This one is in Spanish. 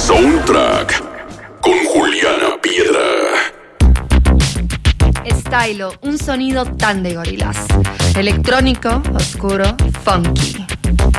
Soundtrack con Juliana Piedra. Stylo, un sonido tan de gorilas. Electrónico, oscuro, funky.